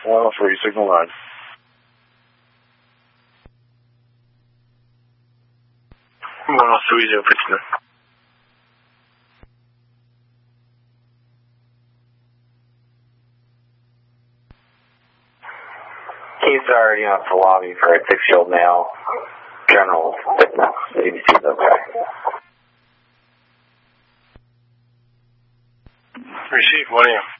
103, signal 9. Bueno, subido, oficina. Keys are already on the lobby for a 6-year-old male. General fitness. ABC's okay. Receive, 1 a.m.